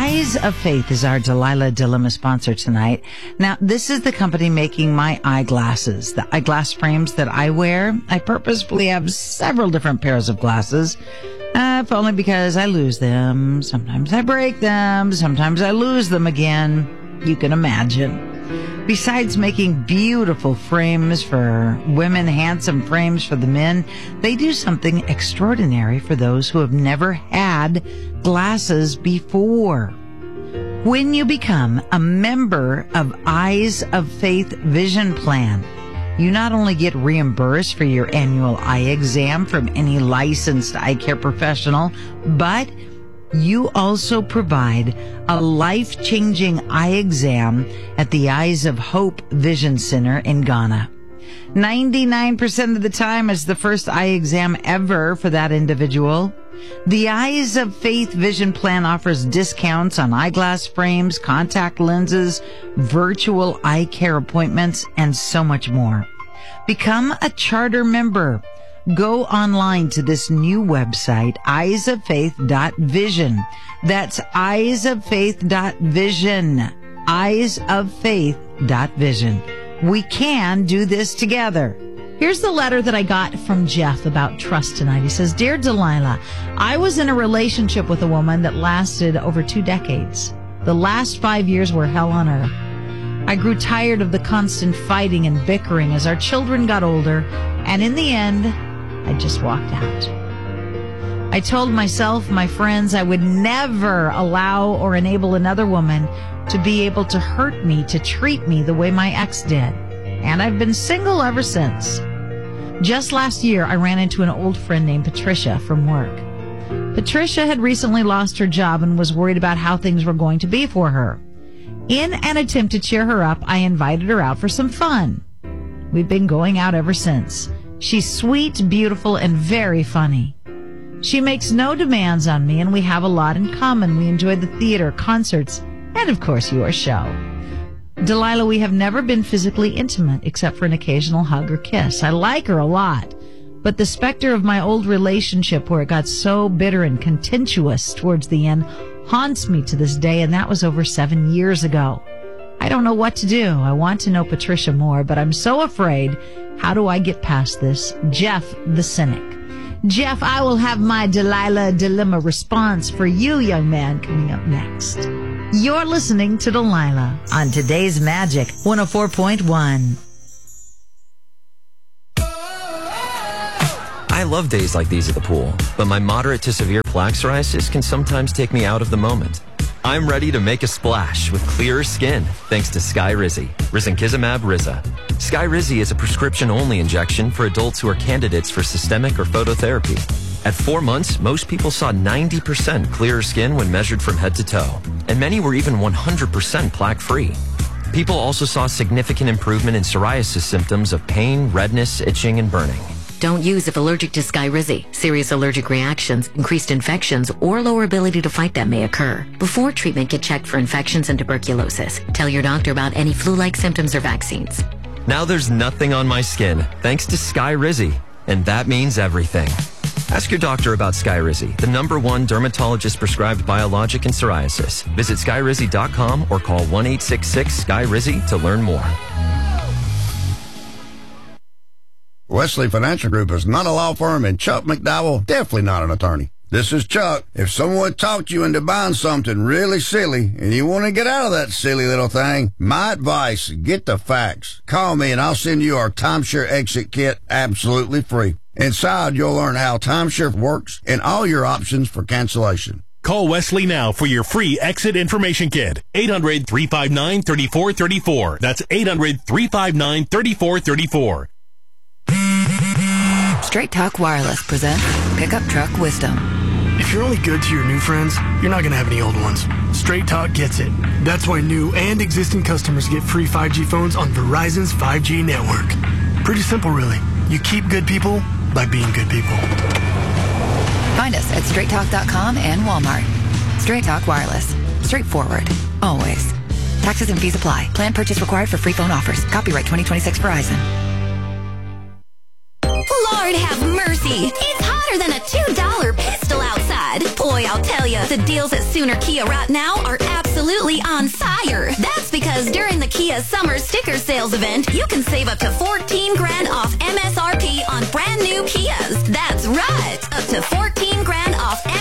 Eyes of Faith is our Delilah Dilemma sponsor tonight. Now, this is the company making my eyeglasses. The eyeglass frames that I wear, I purposefully have several different pairs of glasses, if only because I lose them. Sometimes I break them. Sometimes I lose them again. You can imagine. Besides making beautiful frames for women, handsome frames for the men, they do something extraordinary for those who have never had glasses before. When you become a member of Eyes of Faith Vision Plan, you not only get reimbursed for your annual eye exam from any licensed eye care professional, but you also provide a life-changing eye exam at the Eyes of Hope Vision Center in Ghana. 99% of the time, it's the first eye exam ever for that individual. The Eyes of Faith Vision Plan offers discounts on eyeglass frames, contact lenses, virtual eye care appointments, and so much more. Become a charter member. Go online to this new website, eyesoffaith.vision. That's eyesoffaith.vision. Eyesoffaith.vision. We can do this together. Here's the letter that I got from Jeff about trust tonight. He says, Dear Delilah, I was in a relationship with a woman that lasted over 2 decades. The last 5 years were hell on earth. I grew tired of the constant fighting and bickering as our children got older, and in the end, I just walked out. I told myself, my friends, I would never allow or enable another woman to be able to hurt me, to treat me the way my ex did. And I've been single ever since. Just last year, I ran into an old friend named Patricia from work. Patricia had recently lost her job and was worried about how things were going to be for her. In an attempt to cheer her up, I invited her out for some fun. We've been going out ever since. She's sweet, beautiful, and very funny. She makes no demands on me, and we have a lot in common. We enjoy the theater, concerts, and of course your show. Delilah, we have never been physically intimate except for an occasional hug or kiss. I like her a lot, but the specter of my old relationship where it got so bitter and contentious towards the end haunts me to this day, and that was over 7 years ago. I don't know what to do. I want to know Patricia more, but I'm so afraid. How do I get past this? Jeff, the cynic. Jeff, I will have my Delilah Dilemma response for you, young man, coming up next. You're listening to Delilah on Today's Magic 104.1. I love days like these at the pool, but my moderate to severe plaque psoriasis can sometimes take me out of the moment. I'm ready to make a splash with clearer skin thanks to Skyrizi, risankizumab Riza. Skyrizi is a prescription-only injection for adults who are candidates for systemic or phototherapy. At 4 months, most people saw 90% clearer skin when measured from head to toe, and many were even 100% plaque-free. People also saw significant improvement in psoriasis symptoms of pain, redness, itching, and burning. Don't use if allergic to Skyrizi. Serious allergic reactions, increased infections, or lower ability to fight them may occur. Before treatment, get checked for infections and tuberculosis. Tell your doctor about any flu-like symptoms or vaccines. Now there's nothing on my skin thanks to Skyrizi, and that means everything. Ask your doctor about Skyrizi, the #1 dermatologist-prescribed biologic in psoriasis. Visit Skyrizi.com or call 1-866-SKYRIZI to learn more. Wesley Financial Group is not a law firm, and Chuck McDowell definitely not an attorney. This is Chuck. If someone talked you into buying something really silly and you want to get out of that silly little thing, my advice, get the facts. Call me and I'll send you our timeshare exit kit absolutely free. Inside, you'll learn how timeshare works and all your options for cancellation. Call Wesley now for your free exit information kit. 800-359-3434. That's 800-359-3434. Straight Talk Wireless presents Pickup Truck Wisdom. If you're only good to your new friends, you're not going to have any old ones. Straight Talk gets it. That's why new and existing customers get free 5G phones on Verizon's 5G network. Pretty simple, really. You keep good people by being good people. Find us at straighttalk.com and Walmart. Straight Talk Wireless. Straightforward. Always. Taxes and fees apply. Plan purchase required for free phone offers. Copyright 2026 Verizon. Lord have mercy. It's hotter than a $2 pistol outside. Boy, I'll tell you, The deals at Sooner Kia right now are absolutely on fire. That's because during the Kia Summer Sticker Sales event, you can save up to $14,000 off MSRP on brand new Kias. That's right, up to $14,000